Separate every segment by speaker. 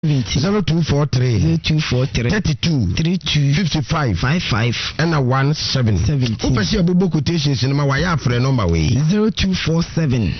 Speaker 1: 0243 32 55 and 17. Upesi abubo quotations in my wire friend number way
Speaker 2: 0247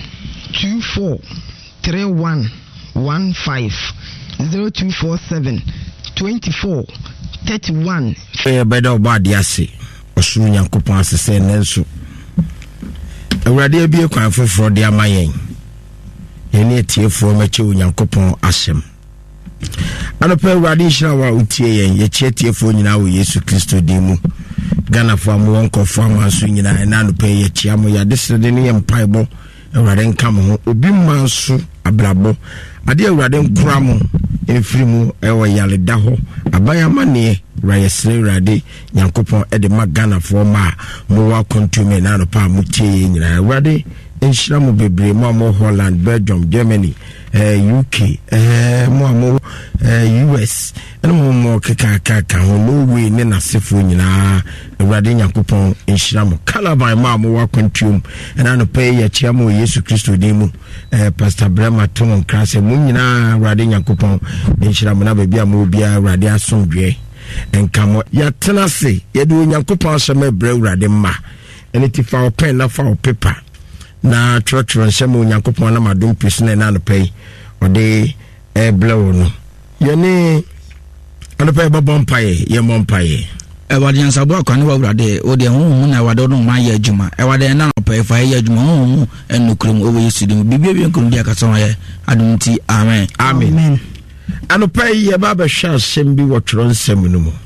Speaker 2: 24 3115 0247 24 31.
Speaker 1: Better bad yasi. Osuru Nyankopon asese nenso. Awurade abie kwan foforo de amayen. Yene etiefo mache Nyankopon asem. Anope Awurade hira wa utie yen ye chietiefo nyina wo Yesu Kristo dimu. Ghana fo amu wonkofo amanso nyina na anope ye chiamo ya desede ne ye mpaibo. Awurade nka mo ho obi manso abrabo. Ade Awurade nkura mo efiri mu ewo yale da ho abayama ne Rayesle Awurade Nyankopon e de magana fo ma mo wa kontume na no pa mu tie nyina Awurade enhyira mo bebre mo Holland, Belgium, Germany, UK, mo US and mo kaka ho Norway ne nasefo nyina Awurade Nyankopon enhyira mo Calabar mo wa kontum na no pay ya chiamo Yesu Kristo dimu Pastor Brema Tomon Krase mo nyina Awurade Nyankopon enhyira mo na bia mo bia Awurade asomdwe enkamo ya tenase ye de Nyankopon asema bre Awurade ma ene ti fa pen na fa paper na trotro nsema Nyankopon na madom prisne na no pay ode blow no ye ne ano pay babon paye ye mon paye
Speaker 3: Ewade ansabo akwane wa Awurade ode honhom na ewade no ma ye adwuma ewade na no pay fa ye adwuma honhom enukrum owo Yesu dim bibia bi nkrum dia kaso ye adumti amen
Speaker 1: amen ano pay ye baba hwa sembi wotro nsem no mu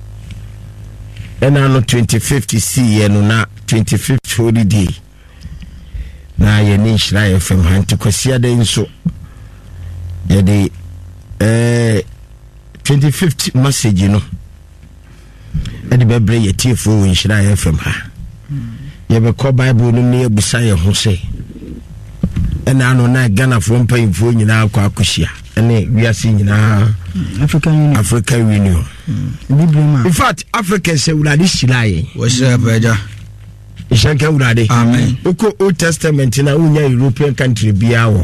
Speaker 1: ena no 2050 see no na 25th holiday na ye ni Shira FM hanti kwasia de nso ye de 25th message no edi bebre ye tiefo in Shira FM ha ye be ko Bible no ne ebusa ye ho se ena no na Ghana from payfo nyina akwa akosia ene wiase nyina African Union in fact Africa say Awurade Shiraye
Speaker 3: wo Shira paja
Speaker 1: Ishanka Awurade
Speaker 3: amen
Speaker 1: uko Old Testament na unya European country bia wo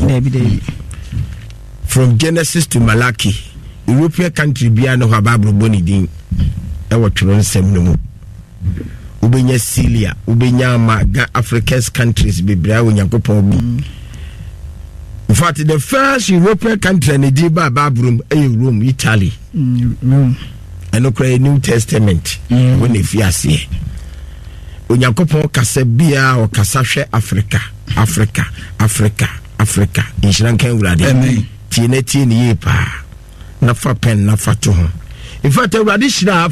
Speaker 1: from Genesis to Malachi European country bia no Bible boni din e wo tworo nsem no mu ubenya Syria ubenya Maga Africa's countries bibra wo Nyankopon bi in fact the first European country na di ba Bible Rome Italy
Speaker 2: Rome
Speaker 1: and okra New Testament when if yase Onyankopon kasa bia o kasa hwe Africa inshanka Awurade
Speaker 3: amen
Speaker 1: tie ne ye pa na fa pen na fa to ho in fact Awurade Shira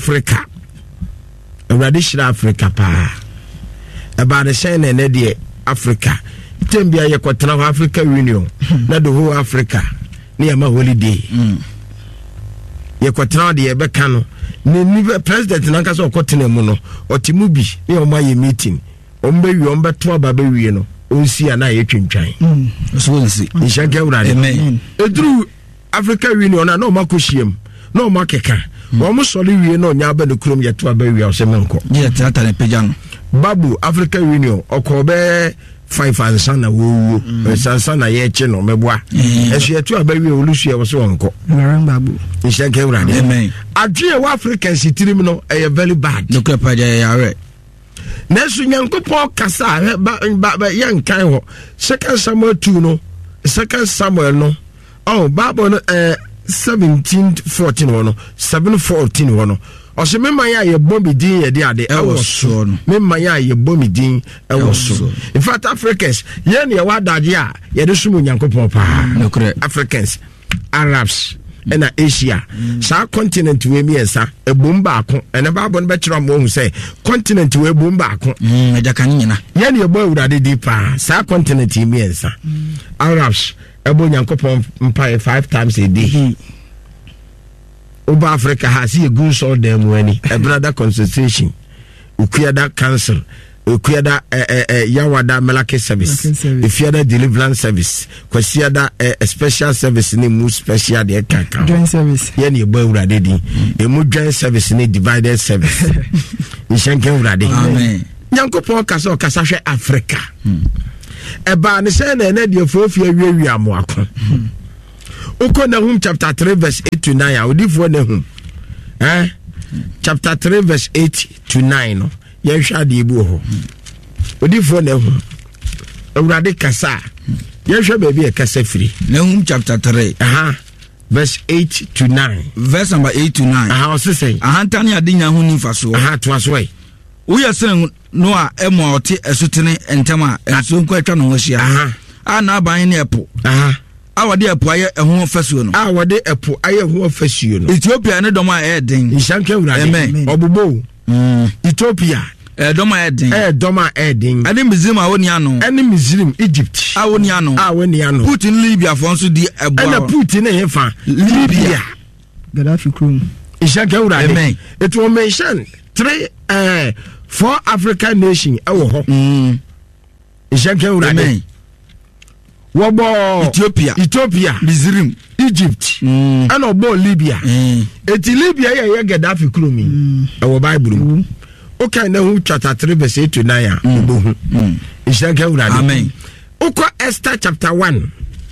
Speaker 1: Africa pa about the shine na de Africa tembia ye kwotena ho Africa Union na the whole Africa na ya ma holiday ye kwotena de ye beka no ni president na nka so kwotena mu no otimu bi e o ma ye meeting o mba wi o mba to aba ba wi no onsi ana ye twentwan
Speaker 3: so onsi
Speaker 1: inshanka Awurade
Speaker 3: amen
Speaker 1: edru Africa Union na no makohiem no makeka o mo sole wi no nya ba ne krom ye to aba wi o se menko
Speaker 3: ye tata ne pejan
Speaker 1: babu Africa Union okobe 5 ansana wo sansana ye che no meboa esu etu abawi olusu ye wo so onko
Speaker 2: babu
Speaker 1: inshanka Awurade
Speaker 3: amen
Speaker 1: adwe wa African sitirim no e very bad
Speaker 3: no krepaja ya re
Speaker 1: nesu Nyankopon kasa ba ye nkan ho second Samuel 2 no second Samuel no oh Bible no 17:14 no 7:14 no o se memma ya ye bombi din ye de ade e wo so memma ya ye bombi din e wo so in fact Africans ye ne wa daje a ye de sumu Nyankopon pa Africans Arabs and Asia sa continent we miensa e bomba ako ene Bible no be kira mo hu say continent we bomba ako
Speaker 3: eja nyina
Speaker 1: ye ne bo Awurade di pa sa continent miensa Arabs ebo Nyankopon mpa 5 times a day Oba Africa has a good soul them when a brother concentration Ukuyada council Ukuyada Yawada Malaki service if you had deliverance service Kwasiada a special service ni mu special de kaka
Speaker 2: joint service
Speaker 1: yani bo Awurade di e mu joint service ni divided service inshanka Awurade
Speaker 3: amen
Speaker 1: Nyankopon kasa hwe Africa eba ne se na de afofia wiawia mo akon Oko Nahum chapter 3 verse 8 to 9. Odifo Nahum. Chapter 3 verse 8 to 9. Yehwa de ebu ho. Odifo Nahum. Awurade kasa. Yehwa baby e kasa firi.
Speaker 3: Nahum chapter 3.
Speaker 1: Verse 8 to 9.
Speaker 3: Verse number 8 to 9.
Speaker 1: Ose say.
Speaker 3: Ahantani adinya ho nifa so.
Speaker 1: To aswe.
Speaker 3: Uya sen no a emo ote esutene entama enso nko atwa no hohia. Na aban ne epo. Awade epo aye eho fasuo no. Awade epo aye eho fasuo no. Ethiopia ne dom a eden. Ishanka urade. Amen. Obobo. Ethiopia. Dom a eden. Dom a eden. Ani Misrim a woni ano. Ani Misrim Egypt. A woni ano. Putin Libya for nso di ebo. Ana Putin ne hefa. Libya.
Speaker 2: Gaddafi krum.
Speaker 1: Ishanka urade. Amen. It will mention 4 African nations ewo ho. Ishanka urade. Wobo Ethiopia, Misrim, Egypt, and obo Libya. Eti Libya ye Gaddafi krumi. Ewo Bible. Okay, Nahum chapter 3 verse 8 to 9. Ishanka urade. Amen. Oko Esther chapter 1.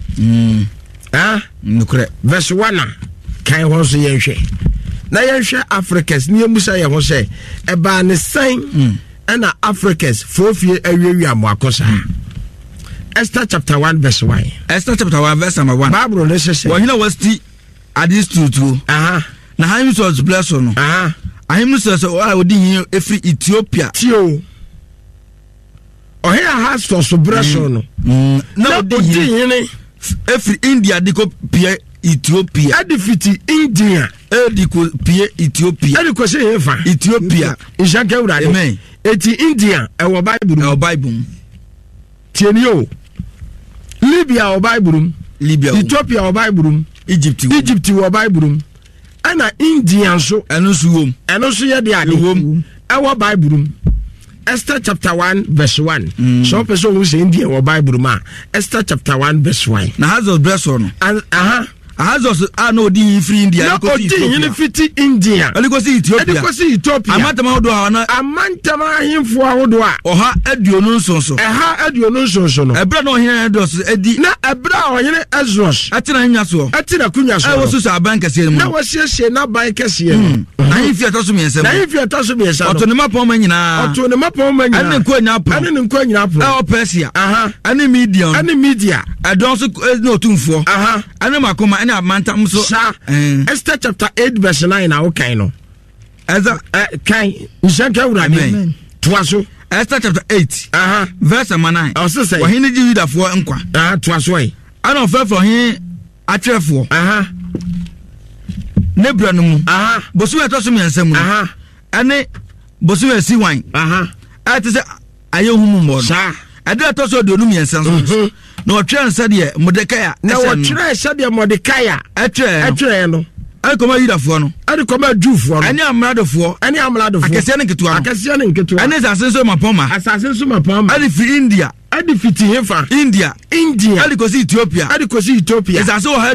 Speaker 1: Verse 1. Kai ho so yenhwe. Na yenhwe Africans ni emusa ye ho se eba ne san na Africans fofie awiawi amoakosa. Esther chapter 1 verse 1. Esther chapter 1 verse number 1. Bible no say. Well, you know what's the adis to. Na him was blessed no. Ahim so I would here every Ethiopia. Tio. Oh here has to bless no. Na odi every India diko pie Ethiopia. Edifiti India. Ediko pie Ethiopia. Ediko say hefa Ethiopia. Ishanka urade. Amen. Eti India e wo Bible. E wo Bible. Tienio. Libya or Bible, Ethiopia or Bible, Egypt or Bible, and Indian so and also ya the our Bible. Esther chapter 1 verse 1. So person who say India or Bible ma. Esther chapter 1 verse 1. Now has us bless on. And has us no di free India. No di fit India. Only go see Ethiopia. Only go see Ethiopia. Amantama do ana. Amantama himfo ahodo a. Oha aduonu nsonso. Aduonu nsonso no. Ebra no hene dos edi. Na ebra ohene Ezros. Atina nya so. Atina kunya so. Wo so aban kase mu. Na wo siesie na ban kase no. Na himfi ataso miensa. Na himfi ataso miensa. Otonema pon manyina. Otonema pon manyina. Ane nko nya pro. Ane nko nya pro. E o Persia. Ane Medium. Ane media. Adon so no tumfo. Ane makoma Mantam so Esther chapter 8 verse 9 na okay no Eza kai Ishanka urade Twaso Esther chapter 8 verse 9 o se say wahini ji Yudafo nkwa twaso e ana ofefo he atrefo nebra no mu bosu etoso miensa mu ane bosu esi wan ate se ayehumu mo ade etoso de onu miensa so no otwe de Mordekai na otwe de Mordekai etwe no akoma Yudafo no akoma Jufo no ani amradofo akese ne nketua ani asenso mapoma ani fi India ani fiti hefa India ani kosi Ethiopia esaso ha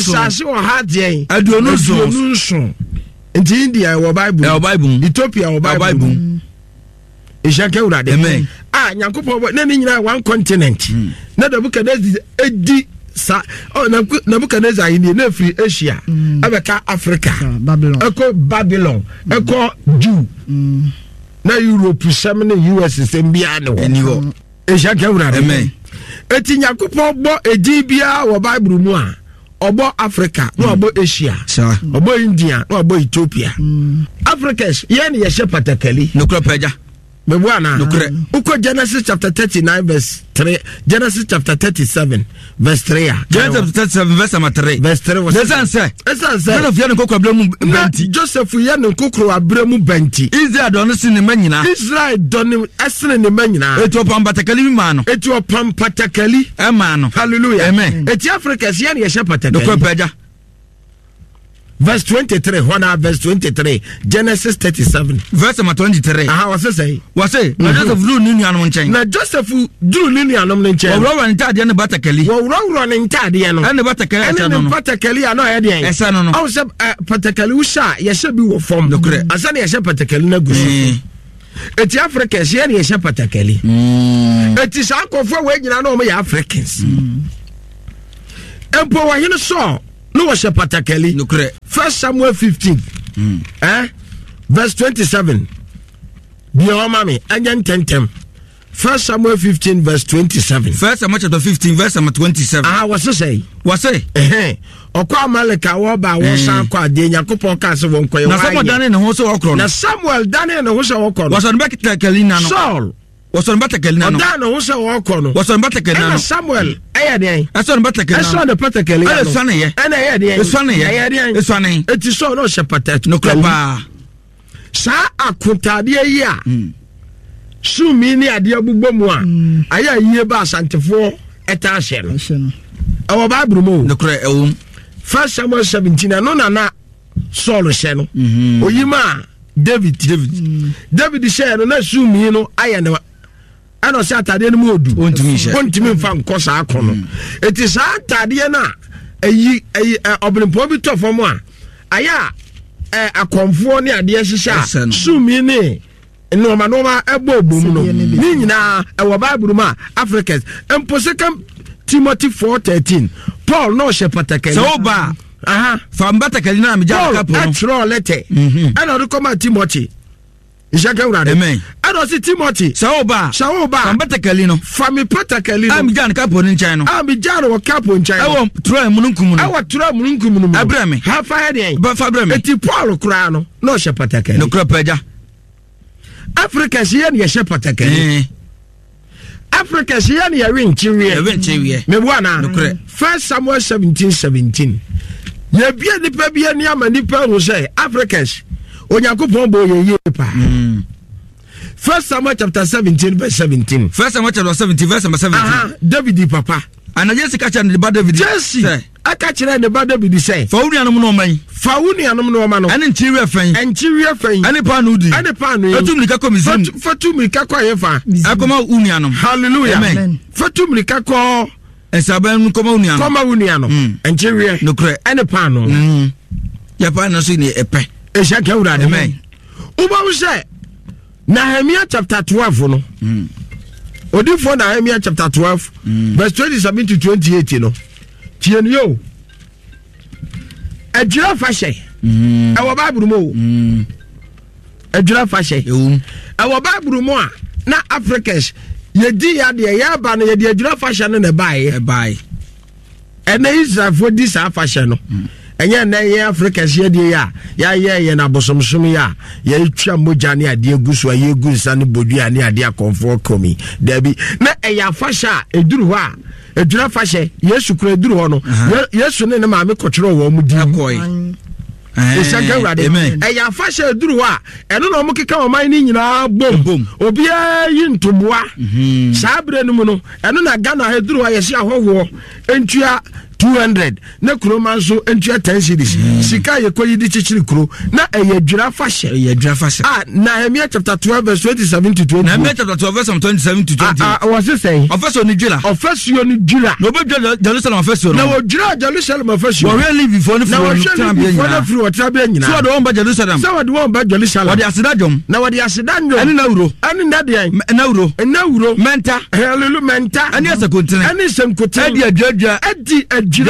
Speaker 1: de onu so nti India wo Bible Ethiopia wo Bible Ishanka urade. Amen. Nyankopon na ni nyina one continent. Na Nebukadnezar edi sa Nebukadnezar ni na free Asia. Abeka Africa. Babylon. Eko Jew. Na Europe sem na US sem bia no. Eniwo. Ishanka urade. Amen. Eti Nyankopon bo edi bia wo Bible mu a. Obo Africa, no obo Asia. Obo India, no obo Ethiopia. Africans ye na ye shepatakali. No kropeja. Mebuana uko Genesis chapter 39 verse 3 Genesis chapter 37 verse 3 Genesis 37 verse 3 verse 3 was esanse no fia nkokro abremu benti Joseph ya nkokro abremu benti Israel don se ne manyina Israel don asene ne manyina Ethiopia patakali ma no Ethiopia patakali e ma no hallelujah amen eti Africa se ya ne ye patakali no peja verse 23 Hona verse 23 Genesis 37 verse 23 what's say what's say na Joseph drew nini anom nchen na Joseph drew nini anom nchen wo ro ntade ne batakali wo ro ne ntade no ene batakali ene no batakali ano ya de esa no no aw se batakali usha ye she bi wo form dokre asa ne ye she batakali na gusu eti Africans ye ne ye she batakali eti sa akofo we nyina na o me Africans empo wa hene so no was patakali
Speaker 3: no correct.
Speaker 1: 1 Samuel 15 verse 27 biya mami anyan tentem 1 Samuel 15 verse 27
Speaker 3: 1 Samuel chapter 15 verse number 27
Speaker 1: was say okwa Amaleka wo ba wo san kwa de Yakobon ka se won koye
Speaker 3: na Samuel dane ne ho se okro
Speaker 1: na Samuel dane ne ho se okro
Speaker 3: was on back takalina no
Speaker 1: Saul
Speaker 3: was on back takalina no
Speaker 1: dane ho se okro no
Speaker 3: was on back takalina no
Speaker 1: Samuel eye den
Speaker 3: aso on back takalina
Speaker 1: aso on patakali
Speaker 3: no swane ye
Speaker 1: ena eye den
Speaker 3: swane ye swane
Speaker 1: eti so no she patat
Speaker 3: no klapa
Speaker 1: sa akontade yi a sumi ni ade agbugbo mu a aya yie ba asantefo eta ahye no awo Bible mu
Speaker 3: no kra ewum
Speaker 1: 1 Samuel 17 no na Saul hye no oyima David hye no na sumi no aya no ana se atade no mu odu ontimi mfa nkosa akono eti sa atade na ayi obrimpo bi tofo mu a aya akomfo ni ade hyehyɛ sumi ni noma ebo bom no ni nyina ewo Bible ma Africans empo 2 Timothy 4:13 Paul no she patakali
Speaker 3: so ba fa mbatakali na me ja kapo no
Speaker 1: atro letter ana do come Timothy ishaka urade
Speaker 3: amen
Speaker 1: ana si Timothy
Speaker 3: so ba fa mbatakali no
Speaker 1: fa me patakali no
Speaker 3: am ja kapo ni nchai no
Speaker 1: am ja no kapo nchai no
Speaker 3: ewo tro mununkum no
Speaker 1: ewo tro mununkum no
Speaker 3: abrame
Speaker 1: ha fa he
Speaker 3: ba fa abrame
Speaker 1: eti Paul kura no she patakali
Speaker 3: no kura paja
Speaker 1: Africa sie ne ye patakali Africa sie ne ye winchiwie me buana 1 Samuel 17:17 ye bia nipa bia ni ama nipa hu say Africans Onyankopon bo ye pa 1 Samuel chapter 17 verse 17
Speaker 3: 1 Samuel chapter 17 verse 17
Speaker 1: David papa
Speaker 3: ana Jesse kacha ne ba David
Speaker 1: Jesse aka kire ne ba David say
Speaker 3: fa wunianom no man
Speaker 1: fa wunianom no man no
Speaker 3: ane nchiwe fan ane pa no di fatum lika ko mizim
Speaker 1: fatum lika ko yefa
Speaker 3: akoma wunianom
Speaker 1: hallelujah amen fatum lika ko
Speaker 3: esaban koma
Speaker 1: wunianom nchiwe
Speaker 3: no kre
Speaker 1: ane pa no
Speaker 3: ya pa no so ni epe
Speaker 1: eshaka urade amen uba say Nehemiah chapter 12 no Odifo Nehemiah chapter 12 verse 27 to 28 no tien yo adjura fashe ewo Bible mo adjura fashe ewo Bible mo a na Africans ye di ya de ya ba no ye de adjura fashe no na bae ene Israel for this fashe no enye na ye Africans ye de ya na bosomsom ya twa moja ne ade aguso ye gusa ne bodua ne ade akonfo komi dabi na eya fashe eduru ho a edura fashe Yesu kura eduru ho no Yesu ne maame kotwero wo mu di
Speaker 3: akoi
Speaker 1: Ishaka urade eya fashe eduru ho a eno no mo keka oman ni nyina bom obi yi ntoboa sabre no mu no eno na Ghana eduru ho ye hye ahoho entua 200 na kuro manso entua 10 cities sika ye koyi di chichiri kuro na eyadura fashe Nehemiah chapter 12 verse 27 to 20
Speaker 3: Nehemiah chapter 12 verse 27 to 20
Speaker 1: was it say
Speaker 3: ofeso ni jula no be Jerusalem ofeso
Speaker 1: na wo jura Jerusalem ofeso
Speaker 3: wo really before no free
Speaker 1: trabia nyina
Speaker 3: so do ba Jerusalem
Speaker 1: so wo do ba Jerusalem
Speaker 3: wo de asidajom
Speaker 1: na wo de asidajom
Speaker 3: ani na euro
Speaker 1: ani na de
Speaker 3: na euro menta
Speaker 1: hallelujah menta
Speaker 3: ani asakontene
Speaker 1: ani semkontene
Speaker 3: adi adwadwa
Speaker 1: adi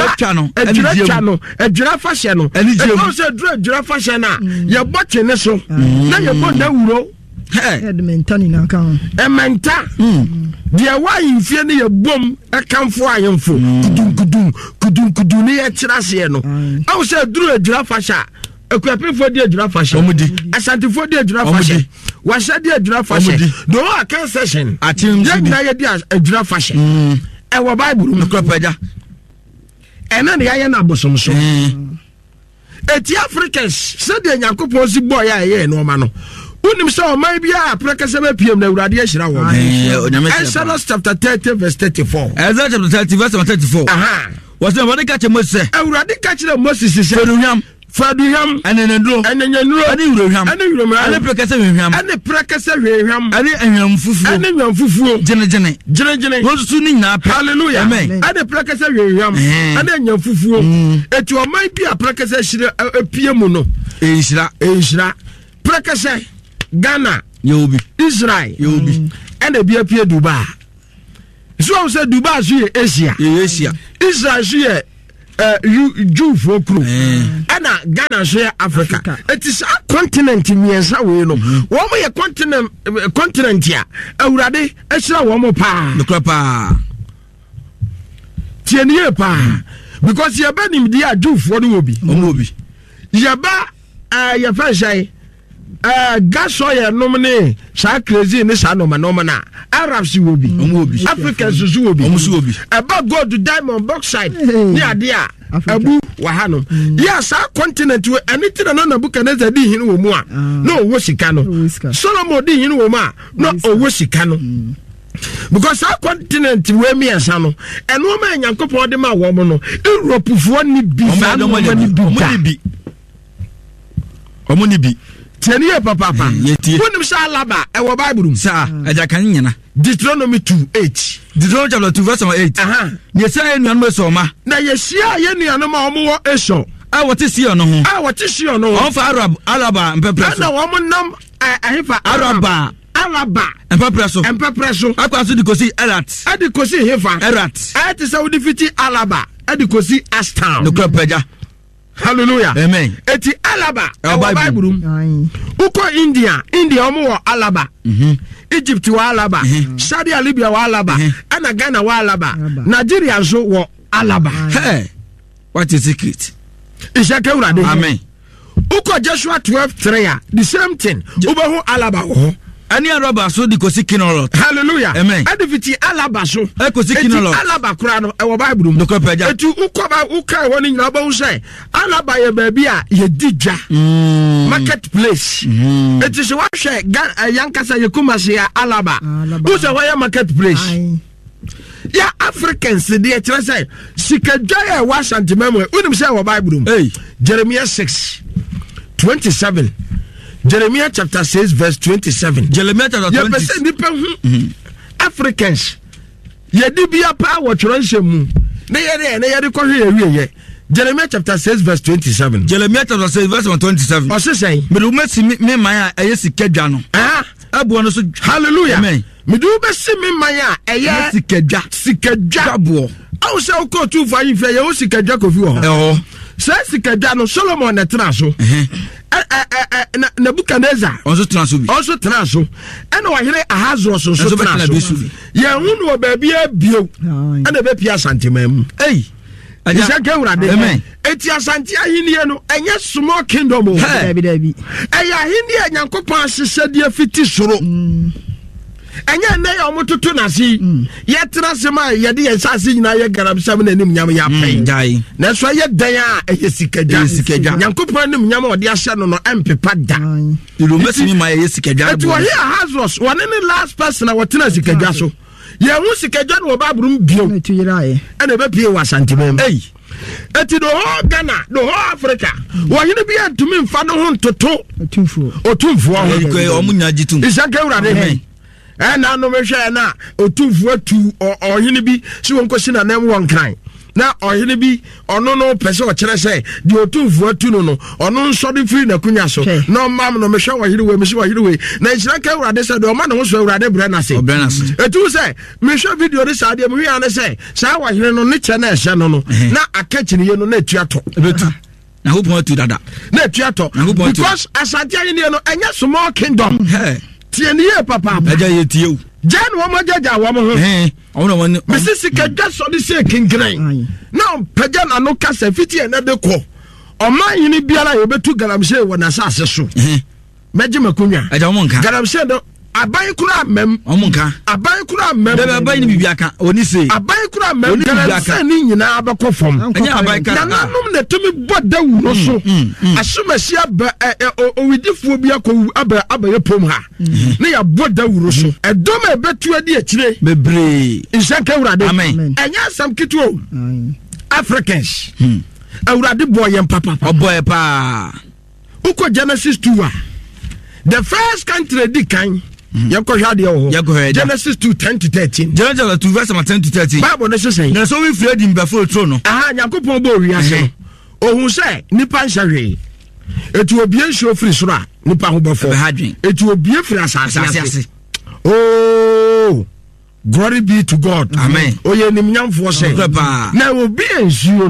Speaker 1: adjura fashion no e no se adjura fashion na ye boche ne so na ye bo na wuro
Speaker 2: mentani na kan
Speaker 1: menta dia wa yimfie ne ye bom e kanfo ayemfo kudun ne ye kirase no awu se adjura fashion ekuapefo di adjura fashion
Speaker 3: omudi
Speaker 1: asantifo di adjura fashion washa di adjura fashion do a kan session na ye di adjura fashion e wo Bible no kropaja ena ne ya na bosomso eti Africans se de Yakobon si boy ya no ma no unim se o man bia aprekase ba piem na urade ya hira wo Exodus chapter 30 verse 34
Speaker 3: Exodus chapter 30 verse 34 was the one catch Moses
Speaker 1: urade catch Moses se
Speaker 3: Faduham enenedro ani uroham ani prekase hwehwam
Speaker 1: ani prekase hwehwam
Speaker 3: ani enwam fufuo gene wosu ni nyina
Speaker 1: hallelujah amen ani prekase hwehwam ani enwam fufuo eti o man bi a prekase hire epie mu no ehira prekase Ghana
Speaker 3: yobi
Speaker 1: Israel
Speaker 3: yobi
Speaker 1: ene bi apie Dubai so say Dubai so ye Asia
Speaker 3: Israel
Speaker 1: so ye Jew for crew. And Ghana share Africa. It is a continent in yes, we know. One way a continent here. Already, extra one more pa.
Speaker 3: The crapa.
Speaker 1: Tienye pa. Because you're banning the Jew for the Mobi. Yaba, your first say. Gas oil nominee sa crazy in this anomana Arabs will be Africans will be about go to diamond bauxite near there Abu Wahano yes our continent where anything another book and there's a D in Woma no Wosikano Solomon D in Woma no Wosikano because our continent where me and Sano and woman and couple of them are woman Europe for one be Teniye papa. When say Alaba, e wo Bible
Speaker 3: sa aja kan nyana.
Speaker 1: Deuteronomy 2:8.
Speaker 3: Deuteronomy chapter 2 verse 8. Ye say enuan so ma.
Speaker 1: Na ye sia ye nuan ma omo wo eso.
Speaker 3: A wote sia no ho.
Speaker 1: A wote sia no.
Speaker 3: On fa Alaba mpepre so.
Speaker 1: Na wo nam ahefa
Speaker 3: Alaba mpepre so. Akwa so di kosi Erat.
Speaker 1: Adi kosi hefa.
Speaker 3: Erat.
Speaker 1: Ati say wo defeat Alaba. Adi kosi Astan.
Speaker 3: No krapeja.
Speaker 1: Hallelujah.
Speaker 3: Amen.
Speaker 1: Eti Alaba. Bible. Uko India omo Alaba. Egypt wa Alaba. Saudi Arabia wa Alaba. Ana Ghana wa Alaba. Nigeria so wa Alaba.
Speaker 3: Hey. What is secret?
Speaker 1: Ishake urade.
Speaker 3: Amen.
Speaker 1: Uko Joshua 12:3. The same thing. Ubo Alaba wo.
Speaker 3: Any Araba so di kosi kinolot.
Speaker 1: Hallelujah.
Speaker 3: Amen.
Speaker 1: Edifiti Alaba so.
Speaker 3: E kosi kinolot.
Speaker 1: Alaba kura no e wo Bible
Speaker 3: no krapeja.
Speaker 1: Etu ukoba uka woni nyina ba wo say Alaba ye baabi a ye dija. Marketplace. Eti se wa hwe yankasa ye kumase ya Alaba. Who say why marketplace? Ya Africans dey try say sikadwa e wa santimemo unim say wo Bible.
Speaker 3: Hey,
Speaker 1: Jeremiah 6:27. Jeremiah chapter 6 verse 27.
Speaker 3: Jeremiah chapter 20. Africans.
Speaker 1: Yedi bia pa wo tronhye mu. Na yede ko hwe ye. Jeremiah chapter 6 verse 27.
Speaker 3: Jeremiah chapter 6 verse 27.
Speaker 1: O se say,
Speaker 3: me do mesi me man a yesikadwa no. Abu no so
Speaker 1: hallelujah.
Speaker 3: Amen.
Speaker 1: Me do mesi me man a sikadwa bo. O se o ko tu fa yin fe ye o sikadwa ko fi wo. Say sikadwa no Solomon na tra so. Nebuchadnezzar
Speaker 3: also transfer
Speaker 1: and wa here Ahasuerus so transfer ye hunu o ba bia bio and be pia santemam
Speaker 3: hey
Speaker 1: aja ka urade
Speaker 3: amen
Speaker 1: eti asante ahini no enye small kingdom o
Speaker 2: dabi
Speaker 1: eya ahini Nyankopon asesede afiti soro enye na ya omototo nasi ye trasema ye de yensase nyina ye garabsam na nim nyam ya pen
Speaker 3: dai
Speaker 1: na so ye dan a ye sikadwa Nyankopon nim nyam o de ahye no empepa da
Speaker 3: do mesi mi ma ye sikadwa
Speaker 1: eto ye Ahasuerus one ni last person na wotena sikadwa so ye hu sikadwa no babrum bio
Speaker 2: etu yirae
Speaker 1: ene be pie wa santimem hey eti do ho Ghana do ho Africa wo hene bi antumi mfa no ho ntoto otumfo
Speaker 3: ho o munya jitum
Speaker 1: isaka urade na no mehwe na otumfu atu ohene bi si won kosi na nam won kran na ohene bi ono no pese o kire se di otumfu atu no ono nso de free na kunya so no mam no mehwe wo hire we mehwe wo hire we na nhyira ka urade se do ma no so urade bre na se etu se mehwe video de sa de mehwe an se sa wo hire no ne che na ehye no na akachini ye no na atu ato
Speaker 3: betu na hope atu dada
Speaker 1: na atu ato because asante ayi ne no enye small kingdom tieniye papa
Speaker 3: aja ye tie
Speaker 1: jan wo majaja wo mo ho
Speaker 3: ono won
Speaker 1: Mrs. Kajaso de se kinkran now paja na no kasa fiti e na de ko oman yini biara ye betu galamse wo na sase so meje makunya
Speaker 3: aja wo nka
Speaker 1: galamse no aban kura mem
Speaker 3: omunka
Speaker 1: aban kura mem
Speaker 3: de aban ni bibia ka oni se
Speaker 1: aban kura mem galamse ni nyina abekọ fom
Speaker 3: anya aban ka
Speaker 1: na nanum na tumi boda wu no so asomasi aba owidifuo bi akọ aba ye pom ha na ya boda wu so edom ebetu adi akire
Speaker 3: bebre
Speaker 1: insaka urade
Speaker 3: amen
Speaker 1: enya sam kituo Africans urade boy papa
Speaker 3: boy pa
Speaker 1: uko Genesis 2 the first country di kan Genesis 2:10-13.
Speaker 3: Genesis 2 verse 10-13.
Speaker 1: Bible no say.
Speaker 3: Na so we free him before throne no.
Speaker 1: Yakopon bo wi ase. Ohun say nipa nhahwe. Etu obie nso free soro a nipa ho befo. Etu obie free asase. Oh, glory be to God.
Speaker 3: Amen.
Speaker 1: Oye nim nyamfo say. Na obie nsuo no.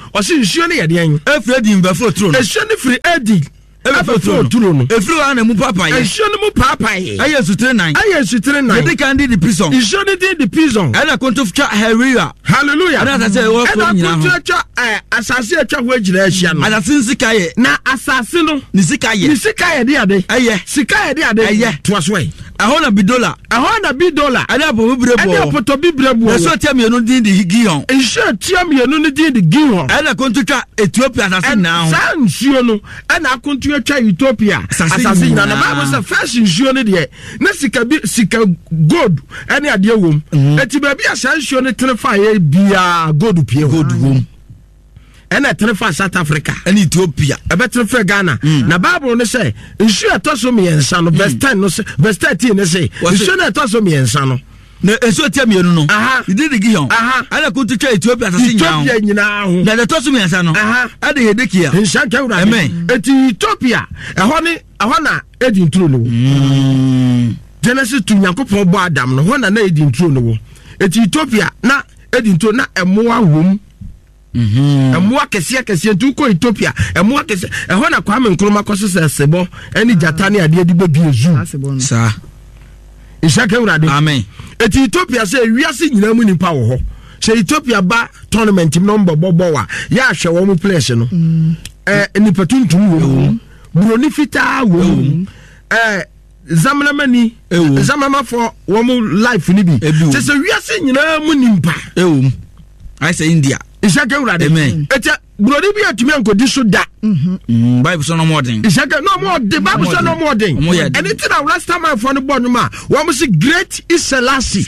Speaker 1: ɔsi nsuo ne yɛ deɛn
Speaker 3: efiri edi mbɛfo turo no
Speaker 1: nsuo ne firi edi ɛbɛfo turo no
Speaker 3: efiri wa na mu papa yɛ
Speaker 1: nsuo ne mu papa yɛ
Speaker 3: ɛyɛ nsutire nan yɛde kan di prison
Speaker 1: nsuo ne di prison
Speaker 3: ɛna konto twa hallelujah
Speaker 1: ɛna
Speaker 3: asase ɛwɔ fo nyina ho
Speaker 1: konto twa asase atwa ho agyina ahyia no
Speaker 3: asase nsika yɛ
Speaker 1: na asase no
Speaker 3: ne sika yɛ
Speaker 1: de ade
Speaker 3: ɛyɛ
Speaker 1: sika yɛ de ade
Speaker 3: ɛyɛ
Speaker 1: to aso ɛ
Speaker 3: ɛhɔ na bidola
Speaker 1: ɛne
Speaker 3: apo bibre bo ɛso tia mienu din di Gihon
Speaker 1: nsuo tia mienu ne din di Gihon
Speaker 3: ɛna konto twa Ethiopia asase na ho
Speaker 1: saa nsuo no ɛna akonto atwa Ethiopia asase nyina na Bible say first nsuo no de na sika gold ɛne ade wom eti ba bia saa nsuo no tene fa yɛ bia gold pie wom ɛna tene fa South Africa
Speaker 3: ɛne Ethiopia
Speaker 1: ɛbɛtene fa Ghana na Bible no say nsuo ɛtɔso miɛnsa no verse 10 no verse 13 no say nsuo no ɛtɔso miɛnsa no
Speaker 3: na nsuo tia mienu no di Gihon ɛna konto twa Ethiopia asase
Speaker 1: nyina ho
Speaker 3: na ɛtɔso miɛnsa no ɛde Hedekia
Speaker 1: nhyɛnka wura eti Ethiopia ɛhɔ na edi nturo no Genesis to Nyankopɔn bɔ Adam no hɔ na edi nturo no eti Ethiopia na edi nturo na ɛmoa wom ɛmoa kɛseɛ ntu kɔ Ethiopia ɛmoa kɛseɛ ɛhɔ na Kwame Nkrumah kɔ sɛ sebɔ ɛne gyata ne adeɛ de bɛbi ezu
Speaker 3: saa
Speaker 1: nhyɛnka wura
Speaker 3: amen
Speaker 1: eti Ethiopia sɛ wiase nyina mu nipa wɔ hɔ sɛ Ethiopia ba tournament no mbɔbɔ wa yɛ ahwɛ wɔn mu players no nipa tuntum wɔ buroni fitaa wɔ zamlamani zamama for wɔn life ni bi sɛ wiase nyina mu nimpa
Speaker 3: I say India
Speaker 1: isaka wurade eti buroni bi atumi ankodi so da
Speaker 3: Bible so no more thing
Speaker 1: isaka no more the Bible so no more thing anything that last time I found the born ma wɔn say great is Selassie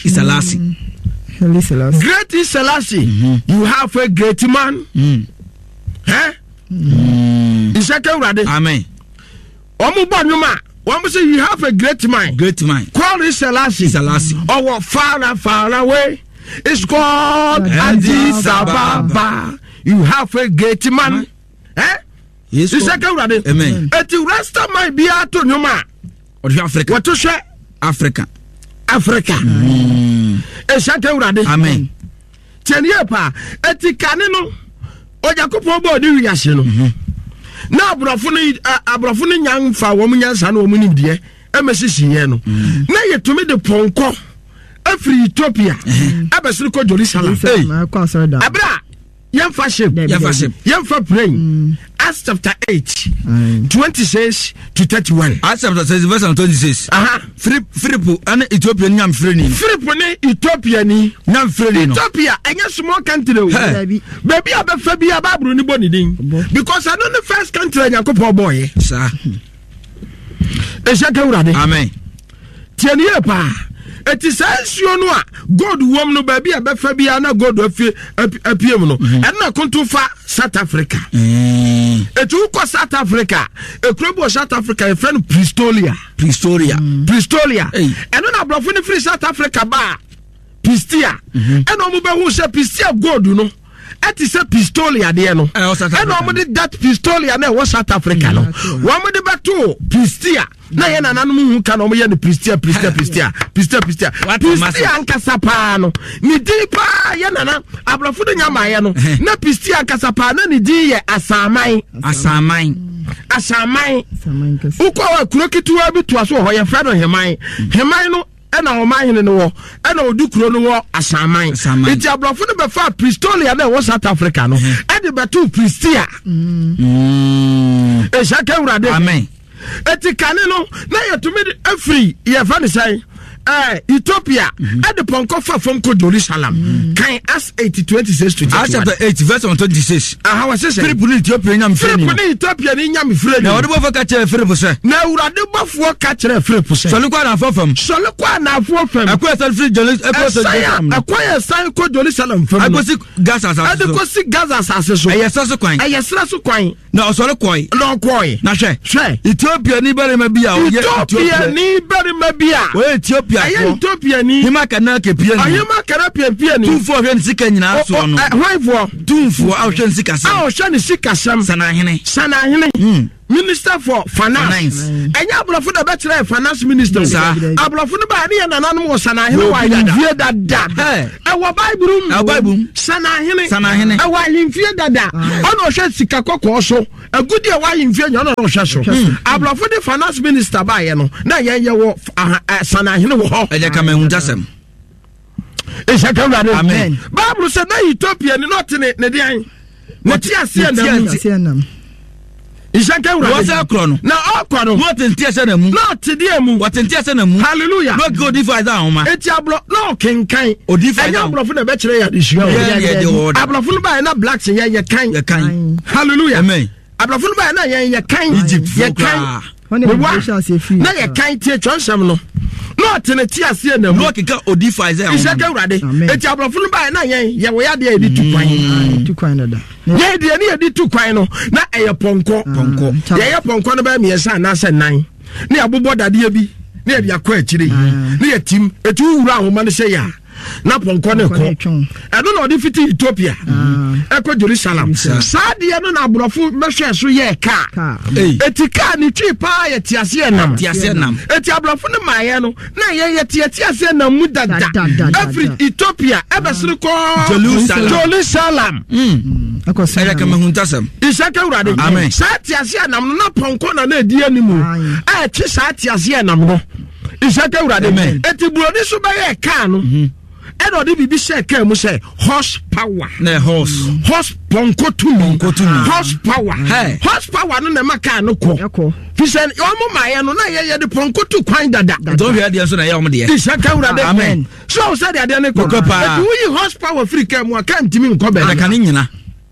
Speaker 1: great is Selassie you have a great man isaka wurade
Speaker 3: amen
Speaker 1: wɔn born ma wɔn say you have a great mind call is Selassie or far away. It's called Addis Ababa. You have a great man.
Speaker 3: Yes,
Speaker 1: amen. Eti rasta might be out to Numa.
Speaker 3: Africa.
Speaker 1: What to say?
Speaker 3: Africa.
Speaker 1: Amen. Cheniepa. Eti kanino. Ojakupo bo di wiase no. Na abrofuni nyang fa wo munyansa na wo munim de. Emesisi ye no. Na yetumi de ponko. Every Ethiopia, Abasri ko Jerusalem. Abra, yam faship, yam for praying. Acts chapter 8, 26 to 31.
Speaker 3: Acts chapter 6, verse 26. Filipo, an Ethiopian yam free.
Speaker 1: Filipo ne Ethiopia ni yam free. Ethiopia, enya small country. Baby, Abafabia Babru ni boni ding. Because I know the first country Yakopo boy.
Speaker 3: Sir.
Speaker 1: Amen. Tienie pa. Eti sa nsuo no a God wom no ba bia befa bia na God apiem no na konto fa South Africa etu ko South Africa ekrobo South Africa e friend Pretoria eno na brofo ni free South Africa ba Pistia eno mo be hu se Pistia God no eti se Pistolia de no eno mo de that Pistolia na wo South Africa no wo mo de beto Pistia na ye na nanu hu ka no mo ye ne Pistia ankasa pa no ni di pa ye na abrafo de nyama ye no na Pistia ankasa pa na ni di ye asaman uko wa kurokitua bi to aso ho ye fra no heman no ena o mahene no wo ena odukuro no wo asaman enti abrafo no be fa Pistolia na wo South Africa no e de beto Pistia e shaka urade
Speaker 3: amen
Speaker 1: eti kane no na yetumi afri ye fa ne sai Ethiopia at the Ponko from Jerusalem. Can Acts 8:26 to 21?
Speaker 3: Acts chapter 8 verse 26.
Speaker 1: How was it?
Speaker 3: Philip Ethiopia nyam freni.
Speaker 1: Ethiopia ni nyam freni.
Speaker 3: Na wode bo catch Philip say.
Speaker 1: Na urade bofo catch Philip say.
Speaker 3: So look na fam.
Speaker 1: So look na fam.
Speaker 3: Akwai san free Jerusalem.
Speaker 1: Akwai san ko Jerusalem fam.
Speaker 3: Akwai Gaza asase.
Speaker 1: Akwai Gaza asase so.
Speaker 3: Ayesa so kwan.
Speaker 1: Ayesra so kwan.
Speaker 3: Na osore koi.
Speaker 1: Na koi.
Speaker 3: Na hwe. Ethiopia ni bere ma bia.
Speaker 1: Ethiopia ni bere ma bia.
Speaker 3: O Ethiopia.
Speaker 1: Ethiopia ni
Speaker 3: hima kana ke pia ni
Speaker 1: hima kana pia ni
Speaker 3: tumfo hwe ni sika nyina so no
Speaker 1: hwaifo
Speaker 3: tumfo a hwe ni sika sam
Speaker 1: a hwe ni sika sam
Speaker 3: sana hene
Speaker 1: minister for finance enya abrofo da betre finance minister abrofo no ba ne ya nananom wo sanahene wa yimfie dada e wo bible sanahene e wa yimfie dada ono hwe sika kokko so agudi e wa yimfie nya ono hwe so abrofo de finance minister ba ye no na ye wo sanahene wo ho
Speaker 3: eje ka mahuntasem
Speaker 1: amen bible say na Ethiopia ni not ne dian what you Ishaka
Speaker 3: wasa krono
Speaker 1: na okrono
Speaker 3: what entiese na mu
Speaker 1: not dia mu
Speaker 3: what entiese na mu
Speaker 1: hallelujah
Speaker 3: no go defy that homa
Speaker 1: eti ablo no kenkan
Speaker 3: odify
Speaker 1: enya ablofo na be kire ya dishua ablofo no ba na blacks ye kan hallelujah
Speaker 3: amen
Speaker 1: ablofo no ba na ye kan
Speaker 3: Egypt
Speaker 1: ye kan na ye kan tie chonsam no not ne tie ase na mu
Speaker 3: no kika odify that homa
Speaker 1: Ishaka urade eti ablofo no ba na ye wo ya de edi tukwan na da ye de ne edi tukwan no na eye ponko ye ponko no ba mi esa na se nan ne abobo dade bi ne ye akwa akire ne ye tim etu wura ahoma ne se ya na ponko ne ko eno na odi fiti Ethiopia eko Jerusalem saade no na abrofo mehwe so ye ka etika ni twi pa ye tiase enam eti abrofo ne maye no na ye tiase enam mu dada every Ethiopia ebesere ko Jerusalem
Speaker 3: eje ka mahuntasem
Speaker 1: Ishaka urade sa tiase enam no na ponko na edi animu a chi sa tiase enam no Ishaka urade eti buroni so ba ye ka no and or the share came say horsepower.
Speaker 3: Ne horse
Speaker 1: ponko to me. Horsepower. Horsepower no maka no ko. He said, "Omo my no na ye the ponko to kwan dada."
Speaker 3: Don't hear the answer na ye omo de.
Speaker 1: Amen. So said the ne ko. If we horsepower free came wa kan timi nko be.
Speaker 3: Aka ni nyina.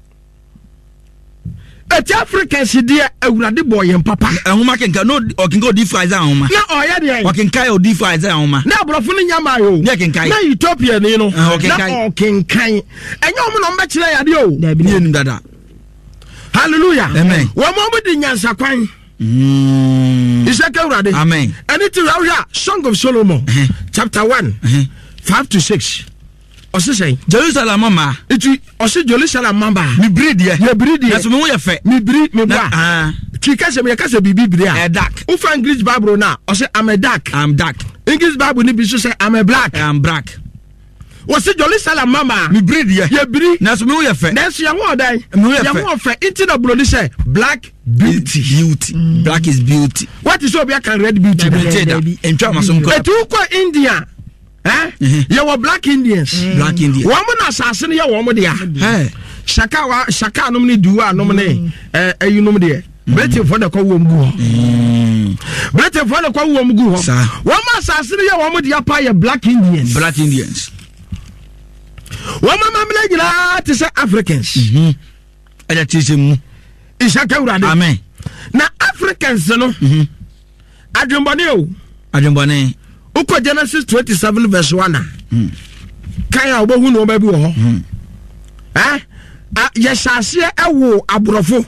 Speaker 1: Eti Africans dia awurade boy yem papa
Speaker 3: ehuma kenka no okinka odify za homa
Speaker 1: na oya de
Speaker 3: okinka odify za homa
Speaker 1: na abrofo no nyama yo
Speaker 3: na kenka
Speaker 1: na Ethiopia ni no na okinka enye omo no mbakire ya de o
Speaker 3: da bi ni dada
Speaker 1: hallelujah
Speaker 3: amen
Speaker 1: wo mo di nyansa kwan Ishaka urade
Speaker 3: amen
Speaker 1: anything we Song of Solomon chapter 1 5-6 Osise
Speaker 3: Jerusalem mama
Speaker 1: itu osi Jerusalem mamba
Speaker 3: mi breed ye
Speaker 1: na
Speaker 3: so me wo ye fe
Speaker 1: mi breed me ba ti kase me kase bibi a
Speaker 3: dark
Speaker 1: u fa English Bible na osi I'm dark English Bible ni bi so say I'm black osi Jerusalem mama
Speaker 3: mi breed ye
Speaker 1: breed
Speaker 3: na so me wo ye fe
Speaker 1: na so ya wo dai ya wo fe into the blood say black beauty
Speaker 3: black is beauty
Speaker 1: what is obi can red beauty
Speaker 3: entwa masom ko
Speaker 1: etu ko India you were black Indians. Woman assassin ya woman dia. Shaka no mni duwa no mni you know dia. Better for the ko wom gu. Better for the ko wom gu. Woman assassin ya woman dia pa ya black Indians. Woman mamle gila to say Africans.
Speaker 3: Aja tisemu.
Speaker 1: Ishaka urade.
Speaker 3: Amen.
Speaker 1: Na Africans no. Adwombane. Uko Genesis 27 verse 1 kaya obohu no ba bi wo ho ye shase ewo abrofo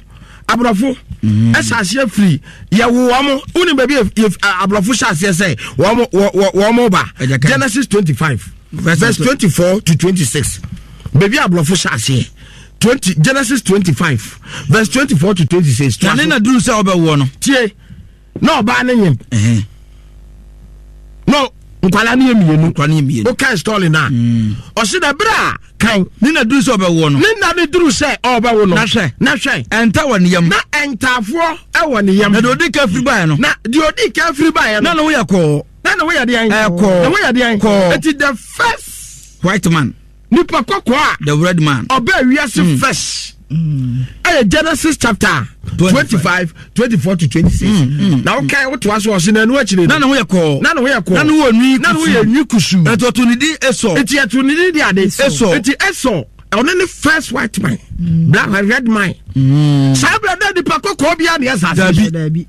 Speaker 1: esase free ye wo am uni ba bi abrofo shase say wo ba Genesis 25 verse 24 to 26 baby abrofo shase 20 Genesis 25 verse 24 to 26
Speaker 3: na duru say obewo no
Speaker 1: tie no ba na nyem no nkwala ni emienu o kan story na o se da bra kan
Speaker 3: ni na duru se obewo no
Speaker 1: ni na ni duru se obewo no na hwe
Speaker 3: enta woni yam
Speaker 1: na entafo e woni yam
Speaker 3: na do di ka free buy no
Speaker 1: na di odi ka free buy no
Speaker 3: na wo yakọ
Speaker 1: na wo ya de an na wo ya de an it the first
Speaker 3: white man
Speaker 1: nipa kokko
Speaker 3: the red man
Speaker 1: oba wiase first Genesis chapter 25 24 to 26 now okay what was na no akire
Speaker 3: na wo yakọ
Speaker 1: na wo
Speaker 3: na wo ye nwi kusu eto to ni di eso
Speaker 1: eti eto ni di ade eso eti eso ono ni first white man black and red man sabra da di pakoko bia na yasa
Speaker 3: dabi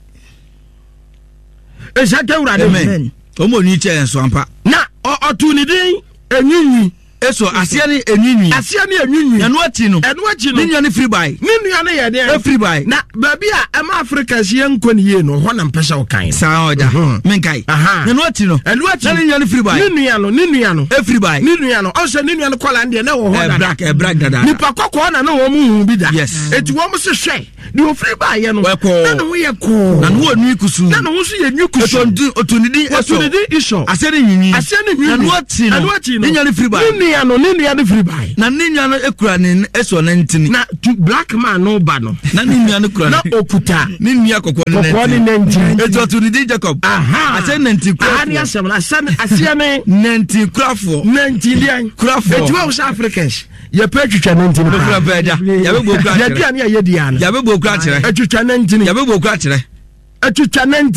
Speaker 1: Ishaka urade
Speaker 3: amen o mo ni che enso ampa
Speaker 1: na otu ni din enyi
Speaker 3: eso asia ne enwinwi eno achi no ne nua ne free buy
Speaker 1: ne nua ne ye de
Speaker 3: free buy
Speaker 1: na baabi a ema Africa sie nko ne ye no ho na mpesa wo kan
Speaker 3: sa oda menkai eno achi no ne nua ne free buy
Speaker 1: ne nua no
Speaker 3: free buy
Speaker 1: ne nua no o se ne nua no kola ndie na wo ho da
Speaker 3: black dada
Speaker 1: nipa kokko na wo mu bi da
Speaker 3: yes
Speaker 1: eti wo mo se hwe de free buy ye no na no ye ko
Speaker 3: na no nwi kusu
Speaker 1: na no so ye nwi kusu
Speaker 3: otunidi
Speaker 1: iso
Speaker 3: ase ne nyinyi
Speaker 1: na
Speaker 3: no achi no ne nua ne free buy
Speaker 1: ne nua ne free buy
Speaker 3: na ne nua no ekura ne eso na ntini
Speaker 1: na black man no ba no
Speaker 3: na ne nua no kura
Speaker 1: na okuta
Speaker 3: ne nua kokko ne ntini eto otunidi Jacob ase ne ntini kura
Speaker 1: ani asem na ase ne
Speaker 3: ntini kurafo
Speaker 1: dian
Speaker 3: kurafo
Speaker 1: eti wa South Africans ye pe twitwa ne ntini
Speaker 3: kura beda ya be bo kura
Speaker 1: ya dia ne ya dia no
Speaker 3: ya be bo kura kire
Speaker 1: twitwa ne ntini
Speaker 3: ya be bo kura kire
Speaker 1: twitwa ne